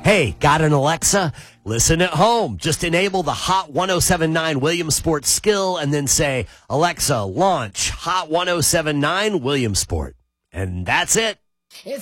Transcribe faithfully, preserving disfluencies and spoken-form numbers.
Hey, got an Alexa? Listen at home. Just enable the Hot ten seventy-nine Williamsport skill and then say, Alexa, launch Hot ten seventy-nine Williamsport. And that's it.